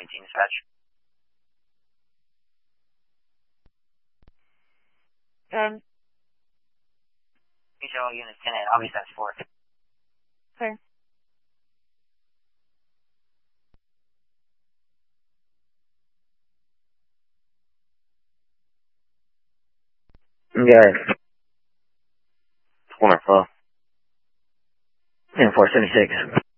19 dispatch. Visual unit 10 I'll be sent 4. Clear. Yes. 24. And 476.